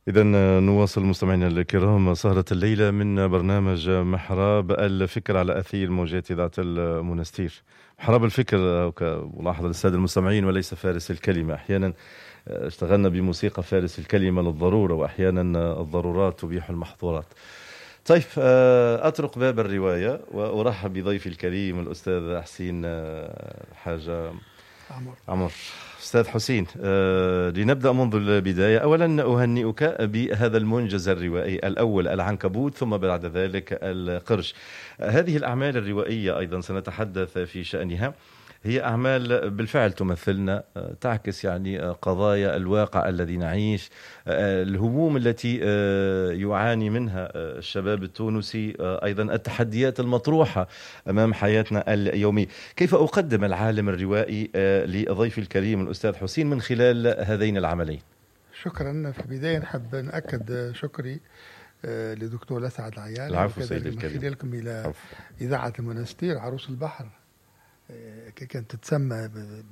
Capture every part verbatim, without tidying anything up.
إذا نواصل مستمعينا الكرام سهرة الليلة من برنامج محراب الفكر على أثير موجات إذاعة المنستير. محراب الفكر ملاحظة للسادة المستمعين وليس فارس الكلمة. أحيانا اشتغلنا بموسيقى فارس الكلمة للضرورة، وأحيانا الضرورات تبيح المحظورات. طيب، أطرق باب الرواية وأرحب بضيفي الكريم الأستاذ حسين حاجة عمر. عمر أستاذ حسين، أه لنبدأ منذ البداية. أولا أهنئك بهذا المنجز الروائي الأول العنكبوت، ثم بعد ذلك القرش. أه هذه الأعمال الروائية أيضا سنتحدث في شأنها. هي أعمال بالفعل تمثلنا، تعكس يعني قضايا الواقع الذي نعيش، الهموم التي يعاني منها الشباب التونسي، أيضا التحديات المطروحة أمام حياتنا اليومية. كيف أقدم العالم الروائي لضيفي الكريم الأستاذ حسين من خلال هذين العملين؟ شكرا. في البداية نحب نأكد شكري لدكتور أسعد العيال. العفو سيد الكريم. من خلالكم إلى إذاعة المنستير عروس البحر، كانت تتسمى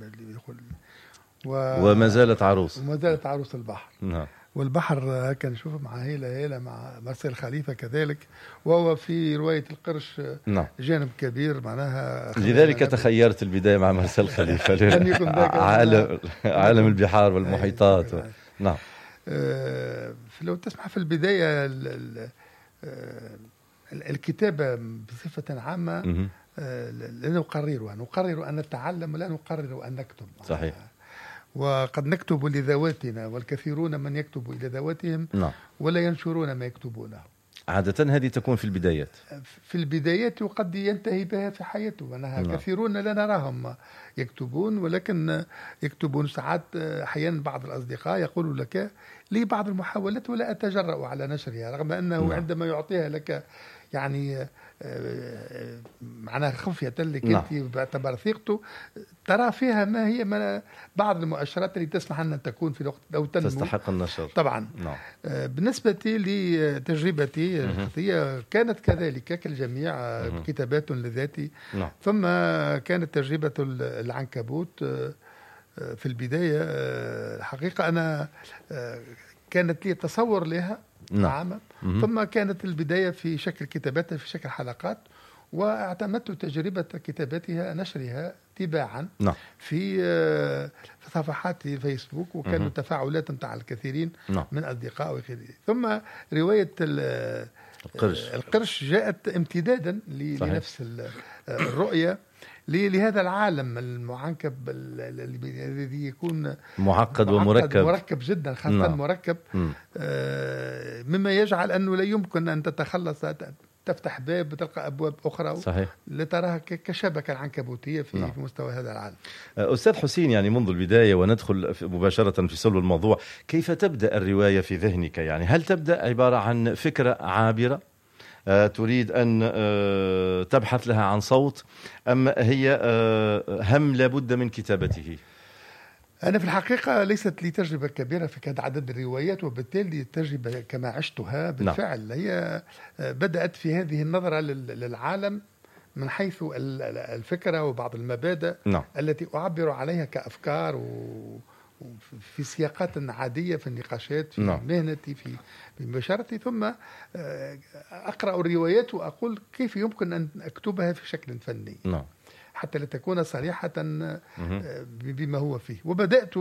و... وما زالت عروس وما زالت عروس البحر. نعم. والبحر كان نشوف مع هيلا هيلا مع مرسل خليفة كذلك، وهو في رواية القرش نعم. جانب كبير معناها. لذلك تخيرت البداية مع مرسل خليفة عالم عالم البحار والمحيطات. نعم. آه لو تسمح في البداية ال ال الكتابة بصفة عامة م- لا نقررها، نقرر أن نتعلم ولا نقرر أن نكتب. صحيح. وقد نكتب لذواتنا، والكثيرون من يكتب إلى ذواتهم نعم. ولا ينشرون ما يكتبونه. عادة هذه تكون في البدايات في البدايات وقد ينتهي بها في حياته. أنها نعم. كثيرون لا نراهم يكتبون، ولكن يكتبون ساعات. أحيانا بعض الأصدقاء يقولوا لك لي بعض المحاولات ولا أتجرأ على نشرها، رغم أنه نعم. عندما يعطيها لك يعني معناها خفية لك نعم. أنت باعتبار ثقته ترى فيها ما هي ما بعض المؤشرات اللي تسمح أن تكون في الوقت أو تنمو تستحق النشر طبعا. نعم. بالنسبة لتجربتي الشخصية كانت كذلك كالجميع نعم. كتابات لذاتي نعم. ثم كانت تجربة العنكبوت في البداية. الحقيقة أنا كانت لي تصور لها عامة، ثم كانت البداية في شكل كتاباتها في شكل حلقات، واعتمدت تجربة كتاباتها نشرها تباعا نعم. في في صفحات فيسبوك، وكانوا مم. تفاعلات مع الكثيرين نعم. من أصدقاء وغيره. ثم رواية القرش, القرش جاءت امتدادا لنفس الرؤية لهذا العالم المعنكب الذي يكون معقد ومركب مركب جدا، خاصة نعم. مركب آه مما يجعل أنه لا يمكن أن تتخلص، تفتح باب وتلقى أبواب أخرى صحيح. لتراها كشبكة العنكبوتية في, نعم. في مستوى هذا العالم. أستاذ حسين، يعني منذ البداية وندخل مباشرة في صلب الموضوع، كيف تبدأ الرواية في ذهنك؟ يعني هل تبدأ عبارة عن فكرة عابرة أه تريد أن أه تبحث لها عن صوت، أم هي أه هم لابد من كتابته؟ أنا في الحقيقة ليست لي تجربة كبيرة في كاد عدد الروايات، وبالتالي التجربة كما عشتها بالفعل نعم. هي بدأت في هذه النظرة للعالم من حيث الفكرة وبعض المبادئ نعم. التي أعبر عليها كأفكار وفي سياقات عادية في النقاشات في نعم. مهنتي في مباشرتي، ثم أقرأ الروايات وأقول كيف يمكن أن أكتبها في شكل فني نعم. حتى لا تكون صريحة بما هو فيه. وبدأت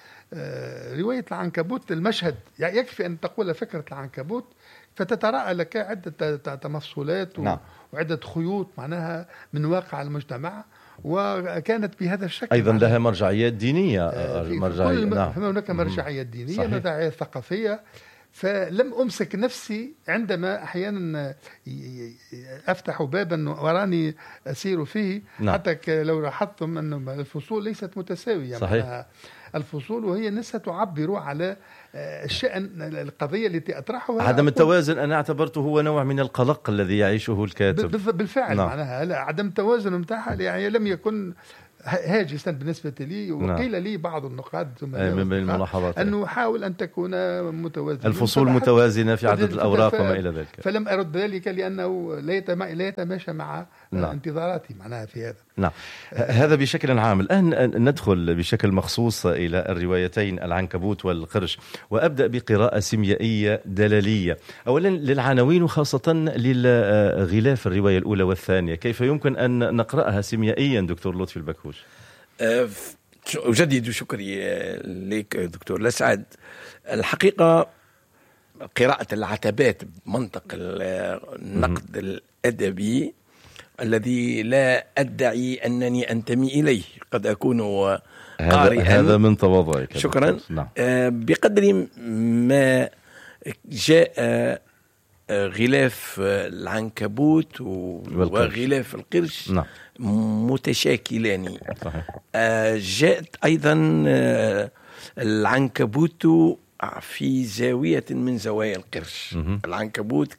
رواية العنكبوت المشهد، يعني يكفي أن تقول فكرة العنكبوت فتتراءى لك عدة تمفصلات نعم. وعدة خيوط معناها من واقع المجتمع، وكانت بهذا الشكل. أيضا لها مرجعيات دينية. مرجعية نعم. هناك مرجعيات دينية، مرجعيات ثقافية. فلم أمسك نفسي عندما أحيانا أفتح بابا وراني أسير فيه نعم. حتى لو لاحظتم أن الفصول ليست متساوية صحيح. الفصول وهي نسة تعبر على الشأن القضية التي أطرحها. عدم التوازن أنا اعتبرته هو نوع من القلق الذي يعيشه الكاتب بالفعل نعم. معناها عدم التوازن متاعها يعني لم يكن هاجسا بالنسبة لي، وقيل نعم. لي بعض النقاد من الملاحظات أنه حاول أن تكون متوازنة، الفصول متوازنة في عدد الأوراق وما إلى ذلك. فلم أرد ذلك لأنه لا يتماشى مع نعم. انتظاراتي معناها في هذا. نعم. هذا بشكل عام. الآن ندخل بشكل مخصوص إلى الروايتين العنكبوت والقرش، وأبدأ بقراءة سيميائية دلالية. أولا للعناوين وخاصة للغلاف الرواية الأولى والثانية، كيف يمكن أن نقرأها سيميائيا دكتور لطفي البكوش؟ أجدد شكري لك دكتور لسعد. الحقيقة قراءة العتبات بمنطق النقد الأدبي الذي لا أدعي أنني أنتمي إليه، قد أكون قارئا، هذا من تواضعك. شكرا. نعم. بقدر ما جاء غلاف العنكبوت وغلاف القرش نعم. متشاكلان. صحيح. جاءت أيضا العنكبوت في زاوية من زوايا القرش. م- العنكبوت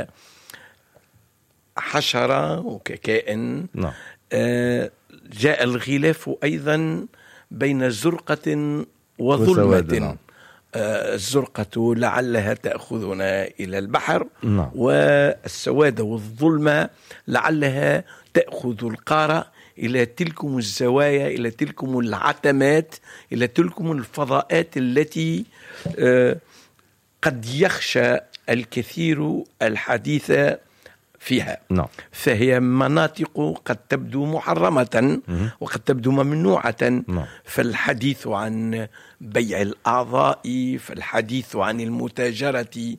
كحشرة وككائن نعم. جاء الغلاف أيضا بين زرقة وظلمة. نعم. الزرقة لعلها تأخذنا إلى البحر نعم. والسواد والظلمة لعلها تأخذ القارة إلى تلكم الزوايا، إلى تلكم العتمات، إلى تلكم الفضاءات التي قد يخشى الكثير الحديث فيها. نعم. فهي مناطق قد تبدو محرمة م- وقد تبدو ممنوعة. نعم. فالحديث عن بيع الأعضاء، فالحديث عن المتاجرة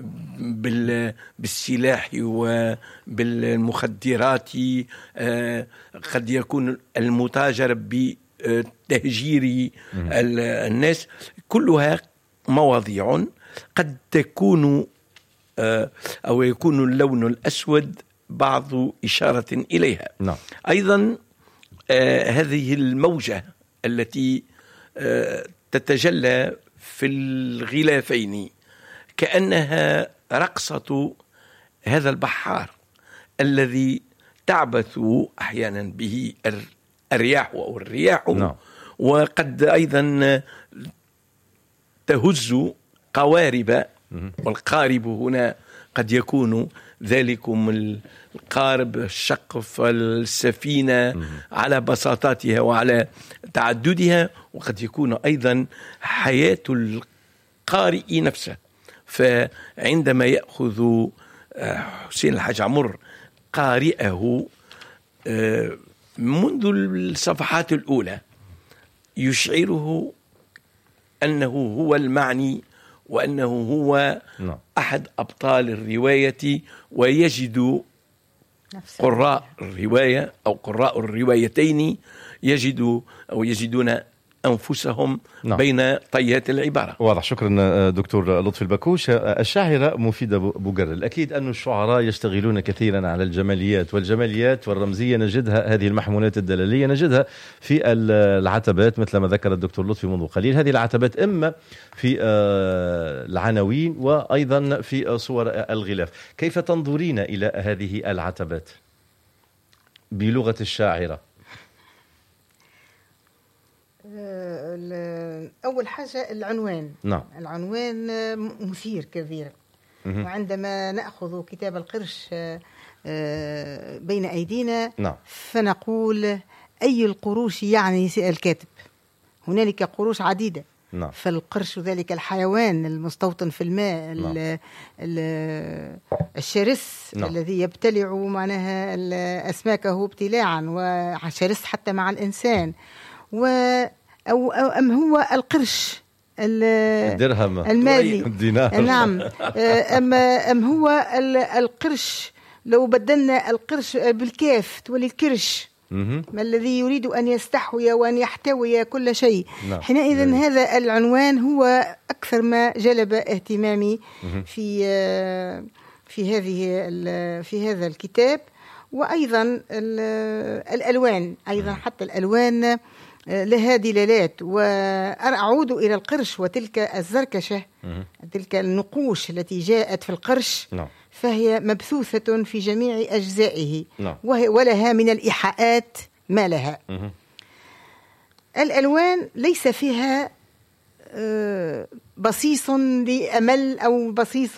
بالسلاح وبالمخدرات، قد يكون المتاجرة بتهجير الناس، كلها مواضيع قد تكون أو يكون اللون الأسود بعض إشارة إليها. نعم. أيضا آه هذه الموجة التي آه تتجلى في الغلافين كأنها رقصة هذا البحار الذي تعبث أحيانا به الرياح أو الرياح. نعم. وقد أيضا تهز قوارب، والقارب هنا قد يكون ذلكم القارب الشقف السفينة على بساطاتها وعلى تعددها، وقد يكون أيضا حياة القارئ نفسه. فعندما يأخذ حسين الحاج عمر قارئه منذ الصفحات الأولى يشعره أنه هو المعني وأنه هو نعم. أحد أبطال الرواية، ويجد قراء الرواية أو قراء الروايتين يجد أو يجدون أنفسهم نعم. بين طيات العبارة. واضح. شكرا دكتور لطفي البكوش. الشاعرة مفيدة بوقرل، أكيد أن الشعراء يشتغلون كثيرا على الجماليات، والجماليات والرمزية نجدها، هذه المحمولات الدلالية نجدها في العتبات مثل ما ذكر الدكتور لطفي منذ قليل. هذه العتبات إما في العناوين وأيضا في صور الغلاف. كيف تنظرين إلى هذه العتبات بلغة الشاعرة؟ أول حاجة العنوان. نعم. العنوان مثير كثيرا. وعندما نأخذ كتاب القرش بين أيدينا نعم. فنقول أي القروش يعني الكاتب؟ هنالك قروش عديدة. نعم. فالقرش ذلك الحيوان المستوطن في الماء نعم. الشرس نعم. الذي يبتلع معناها أسماكه ابتلاعا، وشرس حتى مع الإنسان. و أو, أو أم هو القرش الدرهم المالي الدينار. نعم. أم أم هو القرش لو بدلنا القرش بالكاف تولي الكرش، ما الذي يريد أن يستحوي وأن يحتوي كل شيء. نعم. حينئذ نعم. هذا العنوان هو أكثر ما جلب اهتمامي في في هذه في هذا الكتاب. وأيضا الألوان، أيضا حتى الألوان لها دلالات. وأعود إلى القرش وتلك الزركشة، تلك النقوش التي جاءت في القرش نعم. فهي مبثوثة في جميع أجزائه نعم. ولها من الإيحاءات ما لها. الألوان ليس فيها بصيص لأمل أو بصيص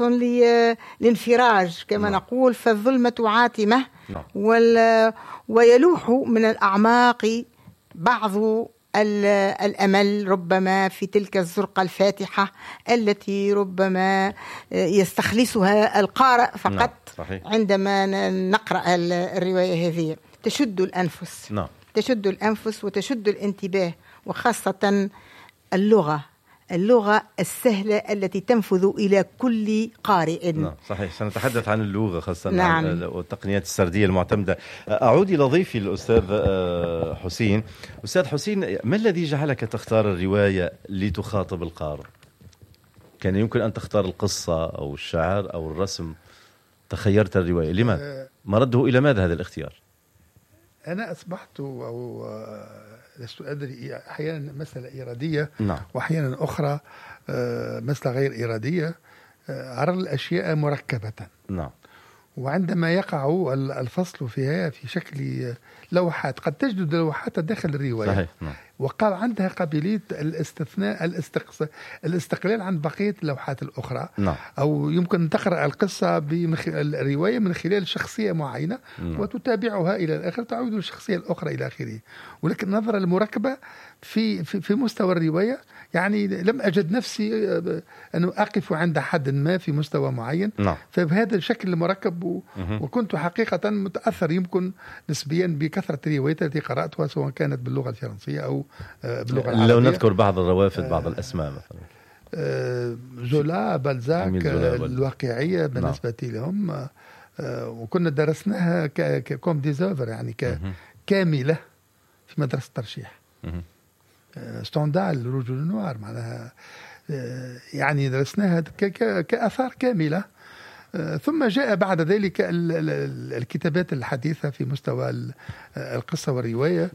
للانفراج كما نعم. نقول. فالظلمة عاتمة نعم. وال ويلوح من الأعماق بعض الأمل ربما في تلك الزرقة الفاتحة التي ربما يستخلصها القارئ فقط. نعم. عندما نقرأ الرواية هذه تشد الأنفس. نعم. تشد الأنفس وتشد الانتباه، وخاصة اللغة اللغة السهلة التي تنفذ إلى كل قارئ. نعم صحيح. سنتحدث عن اللغة خاصة. نعم. عن التقنيات السردية المعتمدة. أعود إلى ضيفي الأستاذ حسين. أستاذ حسين، ما الذي جعلك تختار الرواية لتخاطب القارئ؟ كان يمكن أن تختار القصة أو الشعر أو الرسم، تخيرت الرواية، لماذا؟ مرده إلى ماذا هذا الاختيار؟ أنا أصبحت أو لست أدري، أحيانا مسألة إرادية. نعم. وأحيانا أخرى مسألة غير إرادية. أرى الأشياء مركبة. نعم. وعندما يقع الفصل فيها في شكل لوحات، قد تجد لوحات داخل الرواية. صحيح. نعم. وقال عندها قابلية الاستثناء الاستقص... الاستقلال عن بقية اللوحات الأخرى. نعم. أو يمكن أن تقرأ القصة بمخ... الرواية من خلال شخصية معينة. نعم. وتتابعها إلى الآخر، تعود الشخصية الأخرى إلى آخره. ولكن النظرة المركبة في في, في مستوى الرواية، يعني لم أجد نفسي أن أقف عند حد ما في مستوى معين. نعم. فبهذا الشكل المركب و... وكنت حقيقة متأثر يمكن نسبيا بكثرة الروايات التي قرأتها، سواء كانت باللغة الفرنسية أو باللغة العربية. لو نذكر بعض الروافد، آه بعض الأسماء مثلا. آه زولا، بلزاك، الواقعية بالنسبة نعم. لهم. آه وكنا درسناها كوم ديزوفر، يعني كاملة في مدرسة الترشيح. آه ستوندال، رجل نوار، معناها آه يعني درسناها كأثار كاملة. ثم جاء بعد ذلك الكتابات الحديثة في مستوى القصة والرواية.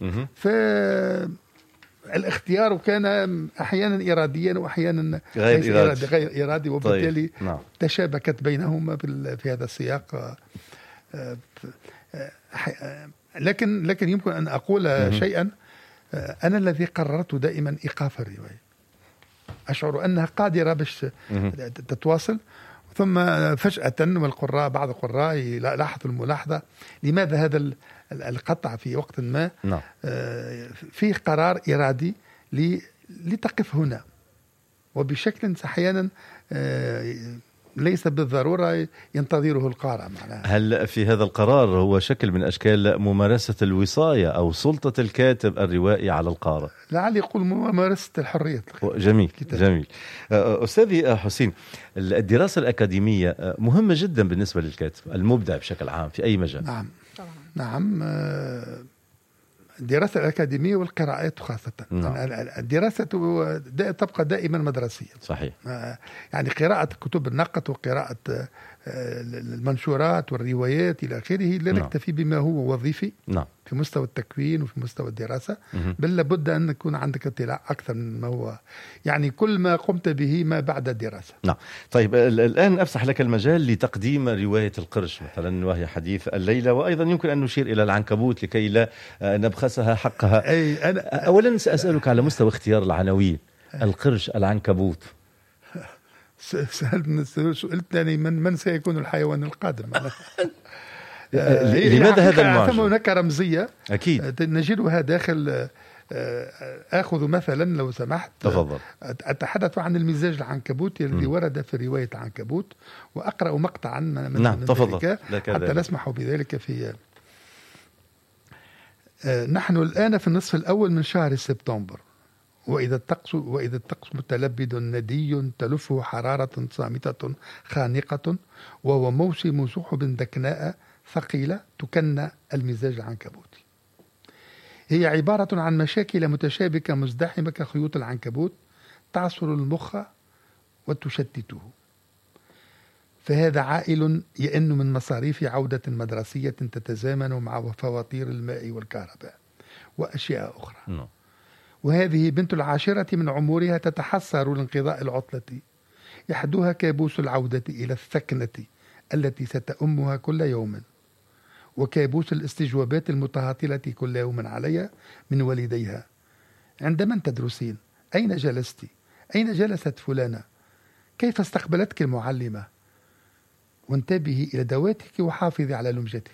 فالاختيار كان أحيانا إراديا وأحيانا غير إرادي, غير إرادي وبالتالي طيب. نعم. تشابكت بينهما في هذا السياق. لكن لكن يمكن أن أقول شيئا. أنا الذي قررت دائما إيقاف الرواية، أشعر أنها قادرة باش تتواصل. ثم فجأة والقراء بعض القراء لاحظوا الملاحظة، لماذا هذا القطع في وقت ما؟ نعم. فيه قرار إرادي لتقف هنا، وبشكل أحيانا ليس بالضرورة ينتظره القارئ. معناها هل في هذا القرار هو شكل من أشكال ممارسة الوصاية أو سلطة الكاتب الروائي على القارئ؟ لعل يقول ممارسة الحرية. جميل كتاب. جميل. أستاذي حسين، الدراسة الأكاديمية مهمة جدا بالنسبة للكاتب المبدع بشكل عام في أي مجال. نعم نعم. الدراسة الأكاديمية والقراءات خاصة. نعم. الدراسة تبقى دائما مدرسية. صحيح. يعني قراءة كتب النقد وقراءة المنشورات والروايات إلى آخره لا نكتفي بما هو وظيفي. نعم. في مستوى التكوين وفي مستوى الدراسة، بل لابد أن يكون عندك اطلاع أكثر من ما هو، يعني كل ما قمت به ما بعد الدراسة. نعم. طيب الآن أفسح لك المجال لتقديم رواية القرش مثلا، وهي حديث الليلة، وأيضا يمكن أن نشير إلى العنكبوت لكي لا نبخسها حقها. أي أنا أولا سأسألك على مستوى اختيار العناوين. القرش، العنكبوت، سألتني من من سيكون الحيوان القادم. لماذا هذا المعجم؟ ثم هناك رمزية أكيد نجدها داخل. أخذ مثلا لو سمحت، تفضل. أتحدث عن المزاج العنكبوتي الذي ورد في رواية العنكبوت، وأقرأ مقطعا من نعم. تفضل. حتى نسمح بذلك. في نحن الآن في النصف الأول من شهر سبتمبر، وإذا الطقس وإذا الطقس متلبد ندي تلفه حرارة صامتة خانقة، وهو موسم سحب دكناء ثقيلة تكنى المزاج العنكبوتي. هي عبارة عن مشاكل متشابكة مزدحمة كخيوط العنكبوت تعصر المخ وتشتته. فهذا عائل يئن من مصاريف عودة مدرسية تتزامن مع فواتير الماء والكهرباء وأشياء أخرى. no. وهذه بنت العاشرة من عمرها تتحسر لانقضاء العطلة، يحدها كابوس العودة إلى الثكنة التي ستأمها كل يوم، وكابوس الاستجوابات المتهاطلة كل يوم عليها من والديها. عندما تدرسين؟ أين جلست؟ أين جلست فلانة؟ كيف استقبلتك المعلمة؟ وانتبهي إلى دواتك وحافظي على لمجتك.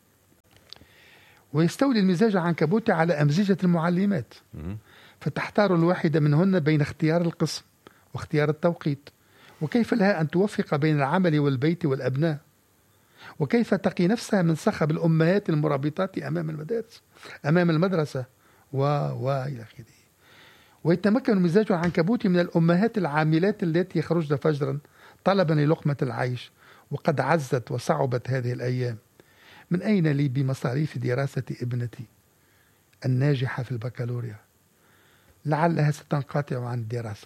ويستولي المزاج العنكبوتي على أمزجة المعلمات، فتحتار الواحدة منهن بين اختيار القسم واختيار التوقيت، وكيف لها أن توفق بين العمل والبيت والأبناء، وكيف تقي نفسها من صخب الأمهات المرابطات أمام المدارس أمام المدرسة و و إلى آخره. ويتمكن المزاج العنكبوتي من الأمهات العاملات التي يخرجن فجرا طلبا للقمة العيش، وقد عزت وصعبت هذه الأيام. من أين لي بمصاريف دراسة ابنتي الناجحة في البكالوريا؟ لعلها ستنقطع عن الدراسة.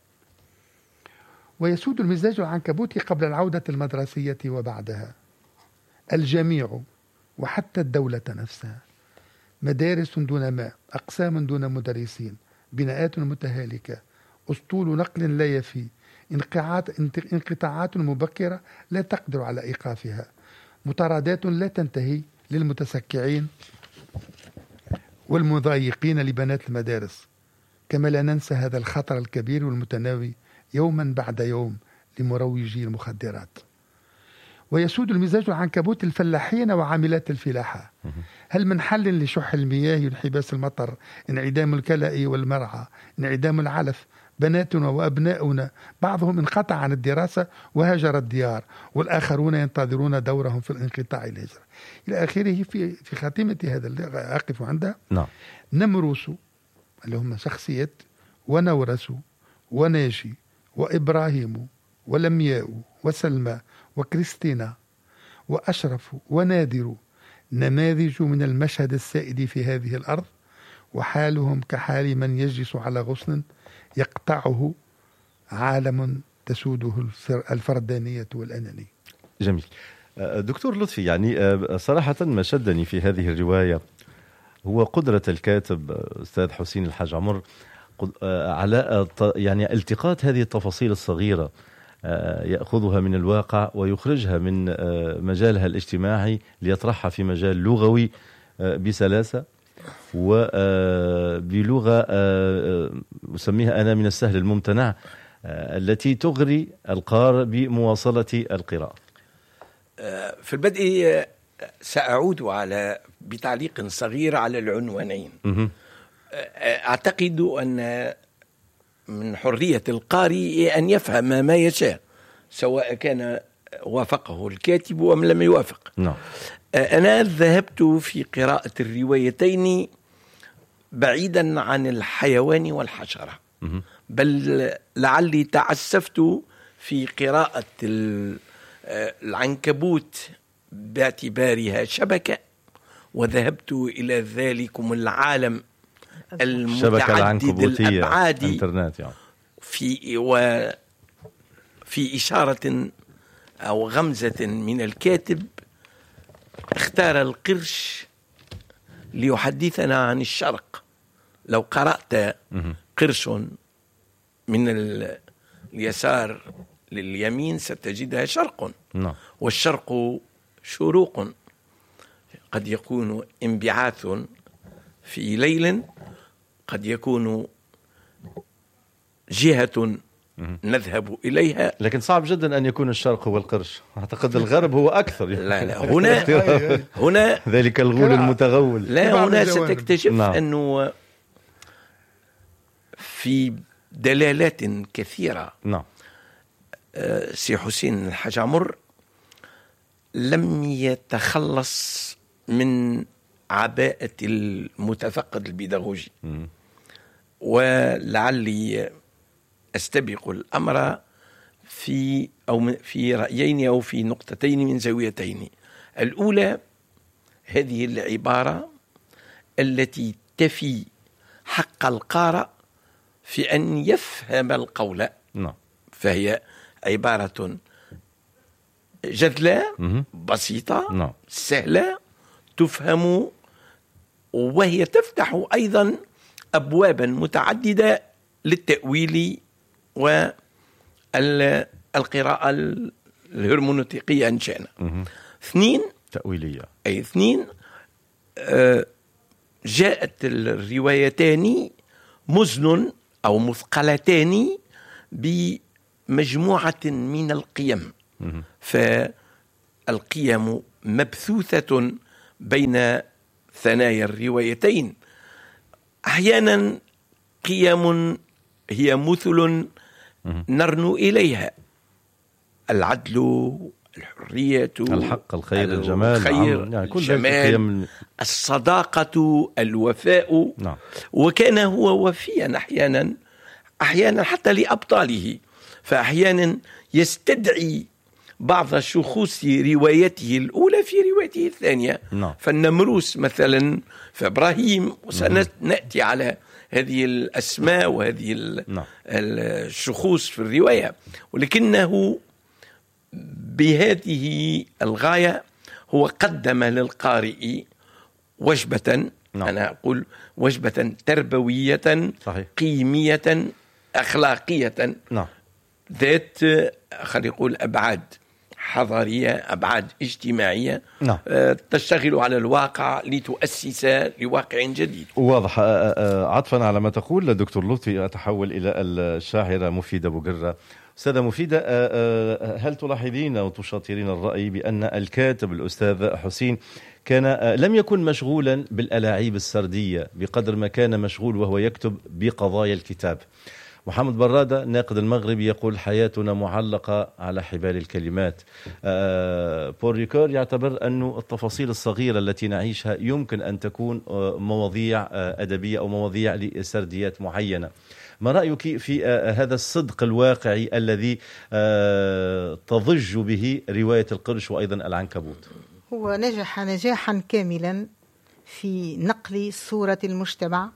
ويسود المزاج العنكبوتي قبل العودة المدرسية وبعدها. الجميع وحتى الدولة نفسها مدارس دون ماء، أقسام دون مدرسين، بناءات متهالكة، أسطول نقل لا يفي، انقطاعات مبكرة لا تقدر على إيقافها، مطاردات لا تنتهي للمتسكعين والمضايقين لبنات المدارس. كما لا ننسى هذا الخطر الكبير والمتناوي يوما بعد يوم لمروجي المخدرات. ويسود المزاج العنكبوت الفلاحين وعاملات الفلاحة. هل من حل لشح المياه وانحباس المطر؟ انعدام الكلأ والمرعى، انعدام العلف. بناتنا وأبناؤنا بعضهم انقطع عن الدراسة وهاجر الديار، والآخرون ينتظرون دورهم في الانقطاع الهجرة إلى آخره. في في خاتمة هذا اللي أقف عندها نعم. نمرس اللي هم شخصية، ونورس، وناجي، وإبراهيم، ولمياء، وسلمى، وكريستينا، وأشرف، ونادر، نماذج من المشهد السائد في هذه الأرض، وحالهم كحال من يجلس على غصن يقطعه عالم تسوده الفردانية والأنانية. جميل. دكتور لطفي، يعني صراحة ما شدني في هذه الرواية هو قدرة الكاتب أستاذ حسين الحاج عمر على يعني التقاط هذه التفاصيل الصغيرة، يأخذها من الواقع ويخرجها من مجالها الاجتماعي ليطرحها في مجال لغوي بسلاسة وبلغة أسميها أنا من السهل الممتنع التي تغري القارئ بمواصلة القراءة. في البدء سأعود على بتعليق صغير على العنوانين. أعتقد أن من حرية القارئ أن يفهم ما يشاء، سواء كان وافقه الكاتب أم لم يوافق. نعم. أنا ذهبت في قراءة الروايتين بعيدا عن الحيوان والحشرة، بل لعلي تعسفت في قراءة العنكبوت باعتبارها شبكة، وذهبت إلى ذلكم العالم المتعدد الأبعاد انترنت يعني. في وفي إشارة أو غمزة من الكاتب اختار القرش ليحدثنا عن الشرق. لو قرأت قرش من اليسار لليمين ستجدها شرق، والشرق شروق، قد يكون انبعاث في ليل، قد يكون جهة نذهب إليها، لكن صعب جدا أن يكون الشرق هو القرش. أعتقد الغرب هو أكثر. لا لا هنا هنا ذلك الغول المتغول. لا هنا ستكتشف نعم. أنه في دلالات كثيرة. نعم. سي حسين الحاج عمر لم يتخلص من عباءة المتفقد البيداغوجي، ولعلي أستبق الأمر في أو في رأيين أو في نقطتين من زاويتين. الأولى هذه العبارة التي تفي حق القارئ في أن يفهم القول. نعم. فهي عبارة جذلة بسيطة نعم. سهلة تفهم، وهي تفتح أيضا أبوابا متعددة للتأويل والقراءة الهرمونوتيقية إن شئنا. اثنين تأويلية. أي اثنين آه جاءت الروايتان مزن أو مثقلتان مجموعة من القيم، فالقيم مبثوثة بين ثنايا الروايتين. أحيانا قيم هي مثل نرنو إليها: العدل، الحرية، الحق، الخير، الجمال، الخير، يعني كل الجمال، الصداقة، الوفاء. نعم. وكان هو وفيا أحيانا أحيانا حتى لأبطاله، فأحيانا يستدعي بعض شخوص روايته الأولى في روايته الثانية. نعم. فالنمروس مثلا فإبراهيم، وسنأتي على هذه الأسماء وهذه نعم. الشخوص في الرواية، ولكنه بهذه الغاية هو قدم للقارئ وجبة، نعم. أنا أقول وجبة تربوية، صحيح. قيمية، أخلاقية، نعم. ذات خلينا نقول أبعاد حضارية، أبعاد اجتماعية، نعم. تشتغل على الواقع لتؤسس لواقع جديد. واضح. عطفا على ما تقول دكتور لطفي، أتحول إلى الشاعرة مفيدة بوقرة. أستاذة مفيدة، هل تلاحظين أو تشاطرين الرأي بأن الكاتب الأستاذ حسين كان لم يكن مشغولا بالألاعيب السردية بقدر ما كان مشغول وهو يكتب بقضايا الكتاب؟ محمد برادة الناقد المغربي يقول: حياتنا معلقة على حبال الكلمات. بول ريكور يعتبر أن التفاصيل الصغيرة التي نعيشها يمكن أن تكون مواضيع أدبية أو مواضيع لسرديات معينة. ما رأيك في هذا الصدق الواقعي الذي تضج به رواية القرش وأيضا العنكبوت؟ هو نجح نجاحا كاملا في نقل صورة المجتمع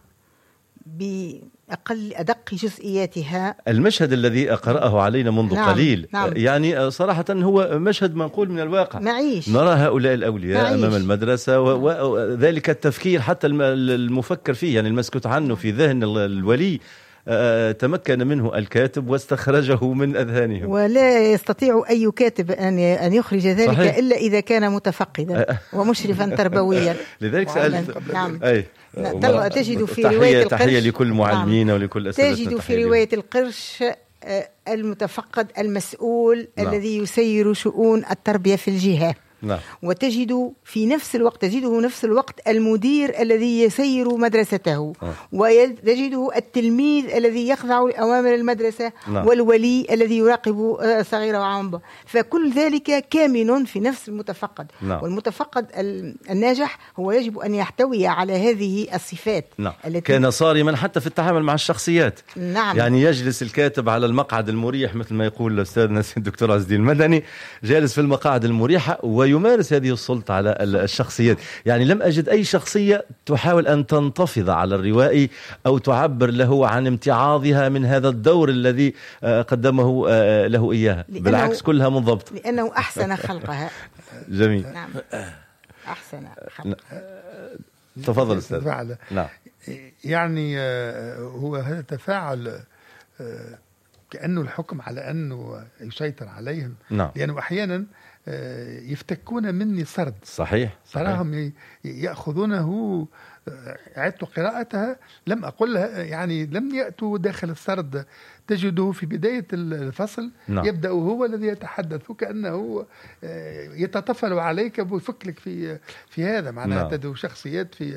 بأقل أدق جزئياتها. المشهد الذي قرأه علينا منذ نعم. قليل نعم. يعني صراحة هو مشهد منقول من الواقع. معيش. نرى هؤلاء الأولياء معيش. أمام المدرسة، وذلك التفكير حتى المفكر فيه، يعني المسكوت عنه في ذهن الولي، تمكن منه الكاتب واستخرجه من أذهانهم. ولا يستطيع أي كاتب أن أن يخرج ذلك صحيح. إلا إذا كان متفقدا ومشرفا تربويا. لذلك سألت. نعم. أي. تجد في رواية القرش، تحية لكل معلمين ولكل أساتذتنا. تجد في رواية القرش المتفقد المسؤول، نعم. الذي يسير شؤون التربية في الجهة. نعم. وتجد في نفس الوقت تجده نفس الوقت المدير الذي يسير مدرسته، آه. وتجده التلميذ الذي يخضع لأوامر المدرسة، نعم. والولي الذي يراقب صغيره وعمبه. فكل ذلك كامن في نفس المتفقد، نعم. والمتفقد الناجح هو يجب أن يحتوي على هذه الصفات. نعم. التي كان صارما حتى في التعامل مع الشخصيات. نعم. يعني يجلس الكاتب على المقعد المريح مثل ما يقول الأستاذ الدكتور عز الدين المدني، جالس في المقاعد المريحة ويمارس هذه السلطة على الشخصيات. يعني لم أجد أي شخصية تحاول أن تنتفض على الروائي أو تعبر له عن امتعاضها من هذا الدور الذي قدمه له إياها، بالعكس كلها منضبط، لأنه أحسن خلقها. جميل. نعم. أحسن خلقها. تفضل أستاذ. نعم. يعني هو هذا تفاعل كأنه الحكم على أنه يسيطر عليهم. نعم. لأنه أحيانا يفتكون مني سرد. صحيح. تراهم يأخذونه. عدت قراءتها، لم أقول لها يعني لم يأتوا داخل السرد، تجده في بداية الفصل. نعم. يبدأ هو الذي يتحدث كأنه يتطفل عليك ويفك لك في في هذا معناها. نعم. تدو شخصيات في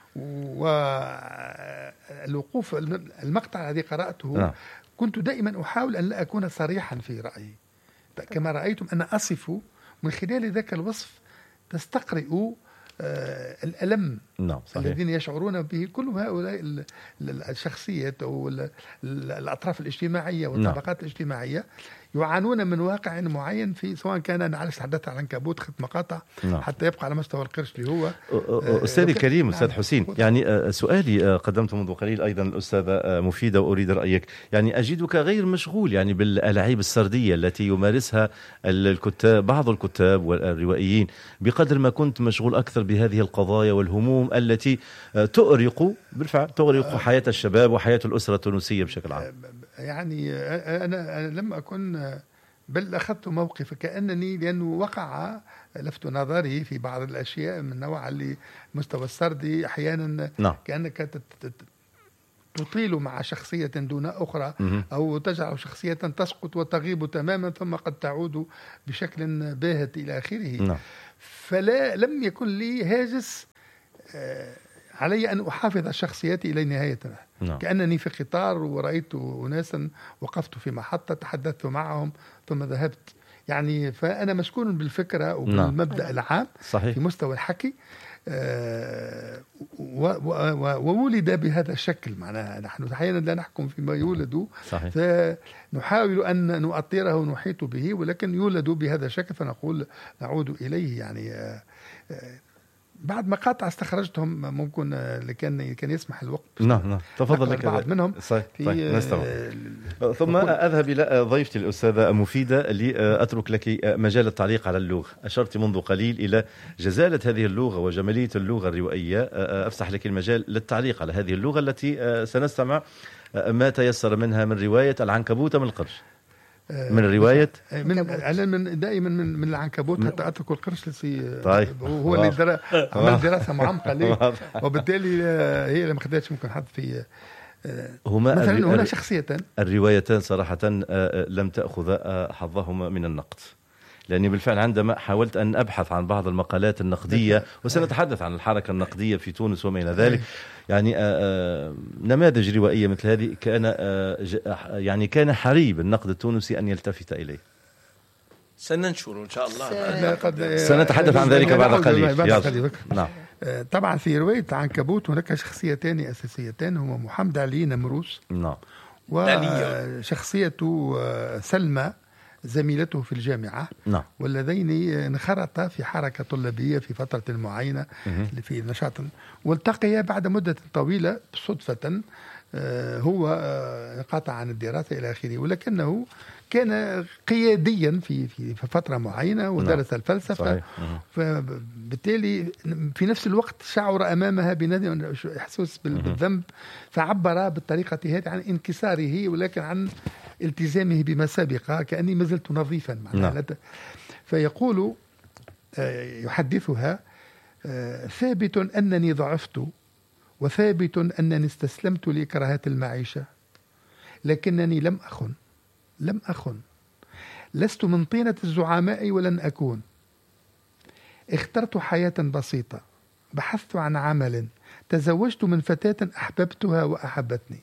والوقوف المقطع الذي قرأته. نعم. كنت دائما أحاول أن لا أكون صريحا في رأيي، كما رأيتم أن أصف من خلال ذاك الوصف تستقرئ آه الألم. نعم. الذين يشعرون به كل هؤلاء الشخصيات أو الأطراف الاجتماعية والطبقات. نعم. الاجتماعية يعانون من واقع معين، في سواء كان أنا على تحدثت عن عنكبوت خط مقاطع. نعم. حتى يبقى على مستوى القرش اللي هو أستاذي الكريم. أستاذ حسين، يعني سؤالي قدمت منذ قليل أيضا الأستاذة مفيدة وأريد رأيك. يعني أجدك غير مشغول يعني بالألاعيب السردية التي يمارسها الكتاب، بعض الكتاب والروائيين، بقدر ما كنت مشغول أكثر بهذه القضايا والهموم التي تؤرق بالفعل تؤرق حياة الشباب وحياة الأسرة التونسية بشكل عام. يعني أنا, أنا لم أكن، بل أخذت موقف كأنني، لأنه وقع لفت نظري في بعض الأشياء من نوع اللي مستوى السردي أحيانا. نعم. كأنك تطيل مع شخصية دون أخرى أو تجعل شخصية تسقط وتغيب تماما ثم قد تعود بشكل باهت إلى آخره. نعم. فلا لم يكن لي هاجس علي أن أحافظ شخصيتي إلى نهايتها. نعم. كأنني في قطار ورأيت أناسا وقفت في محطة تحدثت معهم ثم ذهبت، يعني فأنا مشكور بالفكرة وبالمبدأ نعم. العام صحيح. في مستوى الحكي أه وولد بهذا الشكل. معناها نحن أحيانا لا نحكم فيما يولد، فنحاول أن نؤطره ونحيط به، ولكن يولد بهذا الشكل فنقول نعود إليه. يعني أه بعد مقاطع استخرجتهم ممكن لكان كان يسمح الوقت. نعم نعم تفضل لك بعض منهم. صحيح. طيب نستمع. ثم أذهب إلى ضيفتي الأستاذة مفيدة لأترك لك مجال التعليق على اللغة. أشرت منذ قليل إلى جزالة هذه اللغة وجمالية اللغة الروائية. أفسح لك المجال للتعليق على هذه اللغة التي سنستمع ما تيسر منها من رواية العنكبوت من القرش. من رواية من, من دائما من, من العنكبوت حتى أترك القرش لسي. طيب. هو اللي درا عمل دراسة معمقة ليه، وبالتالي هي اللي ما خدتش ممكن حد في هما مثلا هنا شخصية الروايتان صراحة لم تأخذ حظهما من النقد، لأني بالفعل عندما حاولت أن أبحث عن بعض المقالات النقدية، وسنتحدث عن الحركة النقدية في تونس وما إلى ذلك، يعني نماذج روائية مثل هذه كان يعني كان حريب النقد التونسي أن يلتفت إليه. سننشر إن شاء الله. قد سنتحدث عن ذلك بعد قليل. نعم. طبعا في رواية عنكبوت هناك شخصيتان أساسيتان، هما محمد علي نمروس نعم وشخصيته سلمى زميلته في الجامعة نعم. واللذين انخرطا في حركة طلابية في فترة معينة في نشاط، والتقيا بعد مدة طويلة صدفة. هو انقطع عن الدراسة إلى آخره، ولكنه كان قياديا في في فترة معينة ودرس نعم. الفلسفة. فبالتالي في نفس الوقت شعر أمامها بإحساس بالذنب، فعبر بالطريقة هذه عن انكساره، ولكن عن التزامه بما سبق، كأني ما زلت نظيفا نعم. فيقول يحدثها: ثابت أنني ضعفت، وثابت أنني استسلمت لإكراهات المعيشة، لكنني لم أخن لم أخن لست من طينة الزعماء ولن أكون. اخترت حياة بسيطة، بحثت عن عمل، تزوجت من فتاة أحببتها وأحبتني.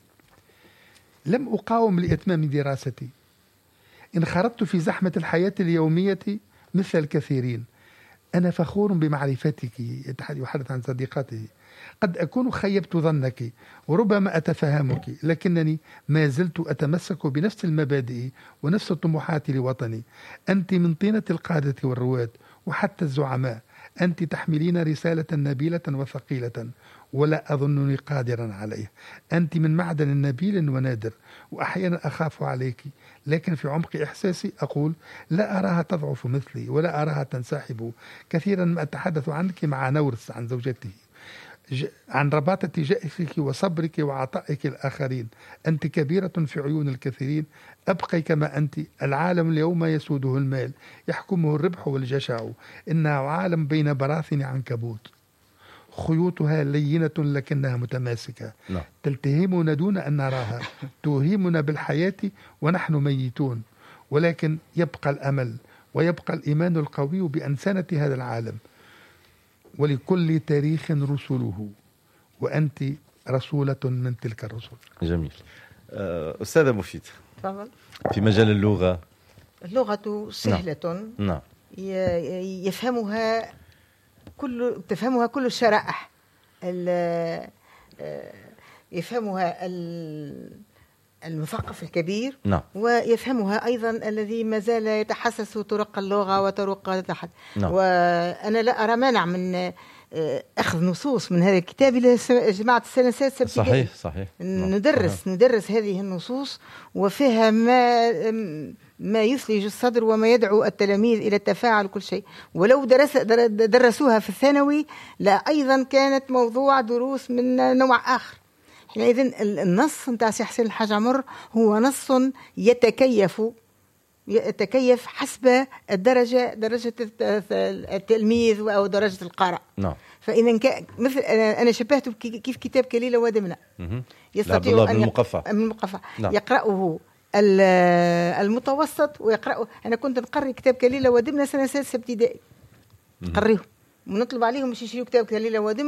لم أقاوم لإتمام دراستي، انخرطت في زحمة الحياة اليومية مثل الكثيرين. أنا فخور بمعرفتك، يحدث عن صديقاته. قد أكون خيبت ظنك وربما أتفهمك، لكنني ما زلت أتمسك بنفس المبادئ ونفس الطموحات لوطني. أنت من طينة القادة والرواد وحتى الزعماء، أنت تحملين رسالة نبيلة وثقيلة ولا أظنني قادرا عليه. أنت من معدن نبيل ونادر، وأحيانا أخاف عليك، لكن في عمق إحساسي أقول لا أراها تضعف مثلي ولا أراها تنسحب. كثيرا ما أتحدث عنك مع نورس عن زوجته، عن رباطة جأفك وصبرك وعطائك الآخرين. أنت كبيرة في عيون الكثيرين، أبقي كما أنت. العالم اليوم يسوده المال، يحكمه الربح والجشع. إنه عالم بين براثن عنكبوت، خيوطها لينة لكنها متماسكة. لا. تلتهمنا دون أن نراها، توهمنا بالحياة ونحن ميتون، ولكن يبقى الأمل ويبقى الإيمان القوي بأنسنة هذا العالم، ولكل تاريخ رسله، وأنت رسولة من تلك الرسل. جميل. أستاذة مفيد، تفضل. في مجال اللغة، اللغة سهلة نعم. يفهمها كل تفهمها كل الشرائح، يفهمها المثقف الكبير نعم. ويفهمها أيضا الذي ما زال يتحسس طرق اللغة وطرق التحدث نعم. وأنا لا أرى مانع من أخذ نصوص من هذا الكتاب إلى جماعة السنة السادسة. صحيح صحيح. ندرس صحيح. ندرس هذه النصوص وفيها ما ما يثلج الصدر وما يدعو التلاميذ إلى التفاعل كل شيء. ولو درس درسوها في الثانوي لا أيضا كانت موضوع دروس من نوع آخر. حينئذ النص نتاع سي حسين الحاج عمر هو نص يتكيف يتكيف حسب الدرجة درجة التلميذ أو درجة القارئ. نعم. فإذا كان مثل أنا شبهته كيف كتاب كليلة ودمنة يستطيع أن يقرأ من المقفى نعم. يقرأه المتوسط ويقرأه. أنا كنت نقرأ كتاب كليلة ودمنة سنة سادسة ابتدائي نقريه ونطلب عليهم باش يشريوا كتاب كليلة ودمنة